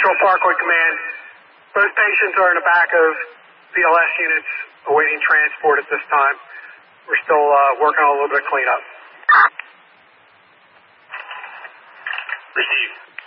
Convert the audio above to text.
Central Parkway Command. Both patients are in the back of BLS units awaiting transport at this time. We're still working on a little bit of cleanup. Received.